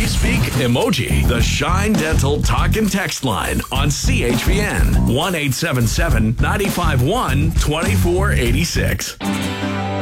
Speak emoji. The Shine Dental Talk and Text line on CHPN 1-877-951-2486.